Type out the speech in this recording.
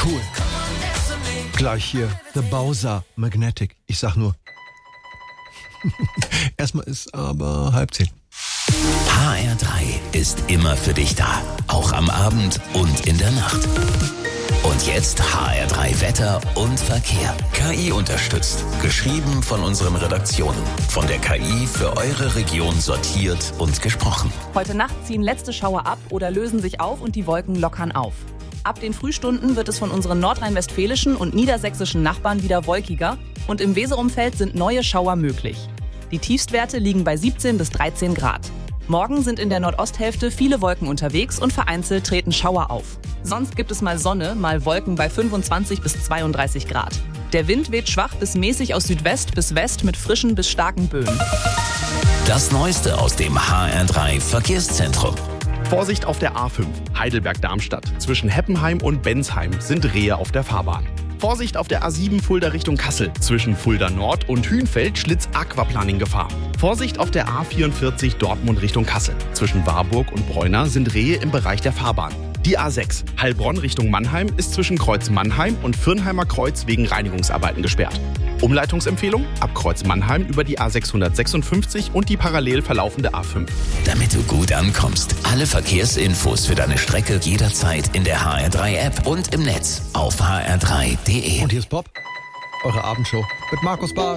Cool. Gleich hier, The Bowser Magnetic. Ich sag nur. Erstmal ist aber 9:30. HR3 ist immer für dich da. Auch am Abend und in der Nacht. Und jetzt HR3 Wetter und Verkehr. KI unterstützt. Geschrieben von unseren Redaktionen. Von der KI für eure Region sortiert und gesprochen. Heute Nacht ziehen letzte Schauer ab oder lösen sich auf und die Wolken lockern auf. Ab den Frühstunden wird es von unseren nordrhein-westfälischen und niedersächsischen Nachbarn wieder wolkiger und im Weserumfeld sind neue Schauer möglich. Die Tiefstwerte liegen bei 17 bis 13 Grad. Morgen sind in der Nordosthälfte viele Wolken unterwegs und vereinzelt treten Schauer auf. Sonst gibt es mal Sonne, mal Wolken bei 25 bis 32 Grad. Der Wind weht schwach bis mäßig aus Südwest bis West mit frischen bis starken Böen. Das Neueste aus dem HR3 Verkehrszentrum. Vorsicht auf der A5, Heidelberg-Darmstadt. Zwischen Heppenheim und Bensheim sind Rehe auf der Fahrbahn. Vorsicht auf der A7 Fulda Richtung Kassel. Zwischen Fulda Nord und Hünfeld Schlitz-Aquaplaning-Gefahr. Vorsicht auf der A44 Dortmund Richtung Kassel. Zwischen Warburg und Bräuna sind Rehe im Bereich der Fahrbahn. Die A6 Heilbronn Richtung Mannheim ist zwischen Kreuz Mannheim und Fürnheimer Kreuz wegen Reinigungsarbeiten gesperrt. Umleitungsempfehlung ab Kreuz Mannheim über die A656 und die parallel verlaufende A5. Damit du gut ankommst. Alle Verkehrsinfos für deine Strecke jederzeit in der HR3-App und im Netz auf hr3.de. Und hier ist Bob, eure Abendshow mit Markus Barth.